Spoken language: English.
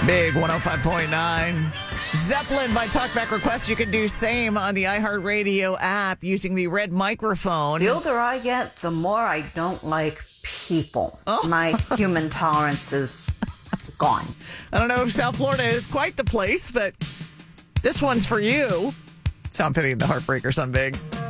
Big 105.9. Zeppelin by Talkback Request. You can do same on the iHeartRadio app using the red microphone. The older I get, the more I don't like people. My human tolerance is gone. I don't know if South Florida is quite the place, but this one's for you. Sound Pity and the Heartbreakers on Big.